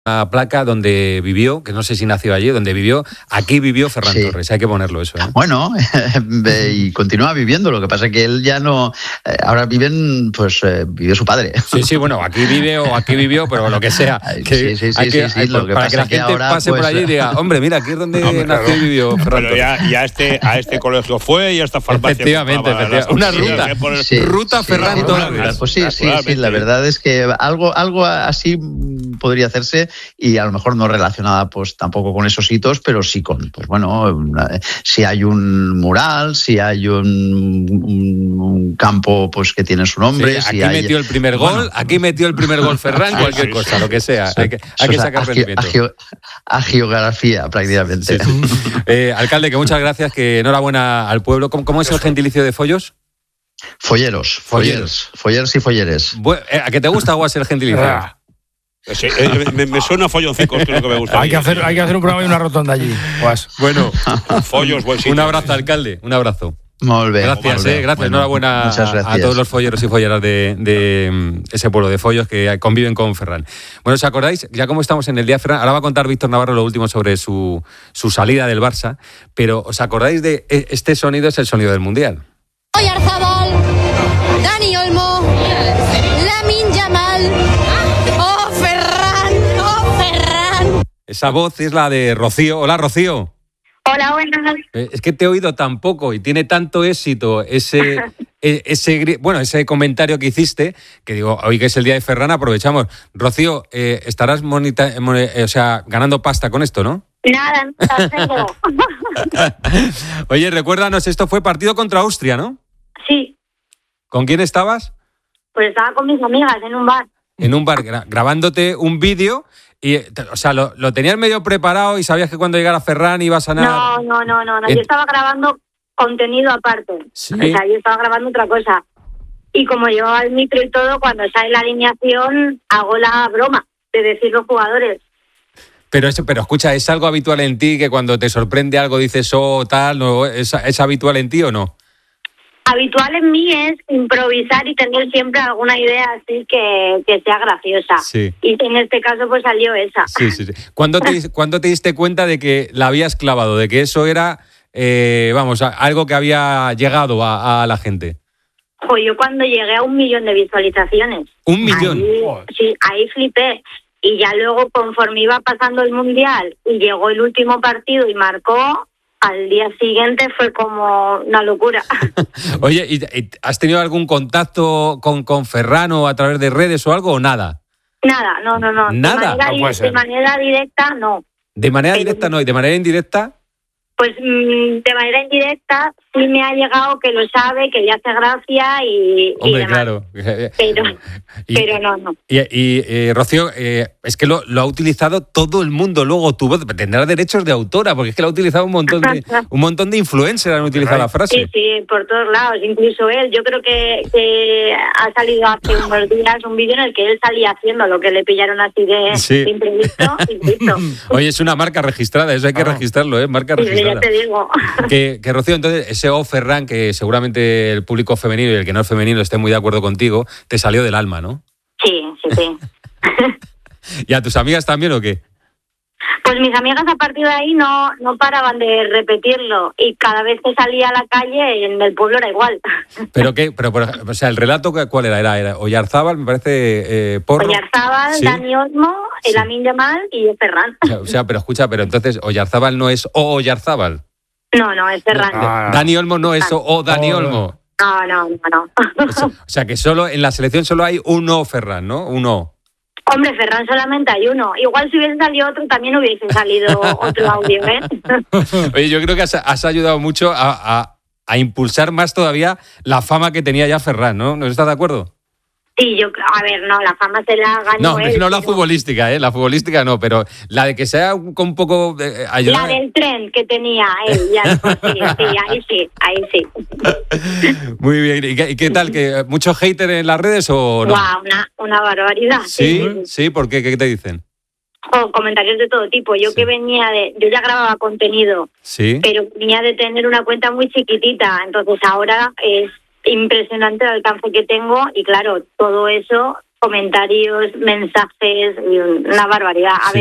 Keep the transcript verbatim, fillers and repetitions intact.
Una placa donde vivió, que no sé si nació allí, donde vivió, aquí vivió Ferran sí. Torres, hay que ponerlo eso. ¿eh? Bueno, y continúa viviendo, lo que pasa es que él ya no, ahora viven, pues eh, vive su padre. Sí, sí, bueno, aquí vive o aquí vivió, pero lo que sea. Que sí, sí, sí, que, sí, sí, lo que para pasa que la es que gente ahora, pase pues, por allí y diga, hombre, mira, aquí es donde hombre, nació claro. y vivió Ferran Torres. Ya, ya este, a este colegio fue y a esta farmacia. Efectivamente, efectivamente. Una ruta, poner... sí, ruta sí, Ferran sí, Torres. Pues sí, sí, sí, la verdad es que algo, algo así podría hacerse y a lo mejor no relacionada pues tampoco con esos hitos, pero sí con, pues bueno, una, si hay un mural, si hay un, un, un campo pues que tiene su nombre. Sí, aquí si hay... metió el primer gol, bueno. aquí metió el primer gol Ferran, cualquier sí, cosa, sí, lo que sea. Sí, hay que, hay que sacar rendimiento. A, a geografía, prácticamente. Sí, sí. eh, alcalde, que muchas gracias, que enhorabuena al pueblo. ¿Cómo, cómo es el gentilicio de Follos? Folleros, folleros, folleros y folleres. Bueno, ¿a qué te gusta o el gentilicio? Ah. Sí, eh, me, me suena folloncicos, que es lo que me gusta. Hay que hacer, hay que hacer un programa y una rotonda allí. Pues. Bueno, follos, buen sitio. Un abrazo, alcalde, un abrazo. Molt bé, gracias, molt bé. Eh, gracias. Bueno, enhorabuena gracias. A, a todos los folleros y folleras de, de ese pueblo de Follos que conviven con Ferran. Bueno, ¿os acordáis? Ya como estamos en el día de Ferran, ahora va a contar Víctor Navarro lo último sobre su, su salida del Barça, pero ¿os acordáis de este sonido? Es el sonido del Mundial. Oyarzabal, Dani Olmo, Lamine Yamal. ¡Oh, Ferran! ¡Oh, Ferran! Esa voz es la de Rocío. Hola, Rocío. Hola, buenas. Es que te he oído tan poco y tiene tanto éxito ese, ese, bueno, ese comentario que hiciste, que digo, hoy que es el día de Ferran, aprovechamos. Rocío, eh, estarás monita, o sea, ganando pasta con esto, ¿no? Nada, no tengo. Oye, recuérdanos, esto fue partido contra Austria, ¿no? Sí. ¿Con quién estabas? Pues estaba con mis amigas en un bar. En un bar, gra- grabándote un vídeo. Y, o sea, lo, lo tenías medio preparado y sabías que cuando llegara Ferran ibas a No, no, no, no, no. Yo estaba grabando contenido aparte. ¿Sí? O sea, yo estaba grabando otra cosa. Y como llevaba el micro y todo, cuando sale la alineación, hago la broma de decir los jugadores. Pero eso, pero escucha, ¿es algo habitual en ti que cuando te sorprende algo dices oh, tal, no, ¿es, es habitual en ti o no? Habitual en mí es improvisar y tener siempre alguna idea así que, que sea graciosa. Sí. Y en este caso pues salió esa. Sí, sí, sí. ¿Cuándo te, ¿cuándo te diste cuenta de que la habías clavado, de que eso era, eh, vamos, algo que había llegado a, a la gente? Pues yo cuando llegué a un millón de visualizaciones. ¿Un millón? Ahí, sí, ahí flipé. Y ya luego, conforme iba pasando el Mundial y llegó el último partido y marcó, al día siguiente fue como una locura. Oye, ¿y, y has tenido algún contacto con, con Ferran o a través de redes o algo o nada? Nada, no, no, no. ¿Nada? De manera, No de manera directa, no. ¿De manera Pero, directa no? ¿Y de manera indirecta? Pues de manera indirecta sí me ha llegado que lo sabe, que le hace gracia y, Hombre, y demás. claro. Pero, y, pero no, no. Y, y eh, Rocío, eh, es que lo, lo ha utilizado todo el mundo. Luego tuvo, tendrá derechos de autora, porque es que lo ha utilizado un montón de, un montón de influencers han utilizado la frase. Sí, sí, por todos lados, incluso él. Yo creo que, que ha salido hace unos días un vídeo en el que él salía haciendo lo que le pillaron así de, sí. de imprevisto. imprevisto. Oye, es una marca registrada, eso hay que ah. registrarlo, ¿eh? Marca sí, registrada. Ya te digo. Que, que Rocío, entonces, ese O Ferran, que seguramente el público femenino y el que no es femenino esté muy de acuerdo contigo, te salió del alma, ¿no? Sí, sí, sí. ¿Y a tus amigas también o qué? Pues mis amigas a partir de ahí no, no paraban de repetirlo y cada vez que salía a la calle en el pueblo era igual. ¿Pero qué? Pero, pero o sea, ¿el relato cuál era? Era, era Oyarzabal, me parece, eh, Porro. Oyarzabal, ¿sí? Dani Olmo, el sí. Lamine Yamal y Ferran. O sea, o sea, pero escucha, pero entonces Oyarzabal no es O Oyarzabal. No, no, es Ferran. Ah, no. Dani Olmo no es O, o Dani Olmo. No, no, no, no. O sea, o sea, que solo en la selección solo hay un O Ferran, ¿no? Un O. Hombre, Ferran solamente hay uno. Igual si hubiese salido otro también hubiese salido otro audio, ¿eh? Oye, yo creo que has, has ayudado mucho a, a, a impulsar más todavía la fama que tenía ya Ferran, ¿no? ¿No estás de acuerdo? Sí, yo, a ver, no, la fama se la ganó no, él. No, la pero... futbolística, ¿eh? La futbolística no, pero la de que sea un, un poco eh, ayudar. La del tren que tenía él, ya, pues, sí, sí, ahí sí, ahí sí. Muy bien, ¿y qué, y qué tal? ¿Que muchos haters en las redes o no? Wow, una, una barbaridad. ¿Sí? Sí, sí, ¿por qué? ¿Qué te dicen? Oh, comentarios de todo tipo. Yo sí. que venía de... Yo ya grababa contenido, sí. pero venía de tener una cuenta muy chiquitita, entonces ahora es impresionante el alcance que tengo y claro, todo eso comentarios, mensajes, y una barbaridad. A Sí. ver,